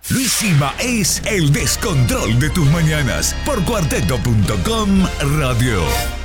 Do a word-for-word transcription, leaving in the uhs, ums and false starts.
Luis Silva es el descontrol de tus mañanas por cuarteto punto com Radio.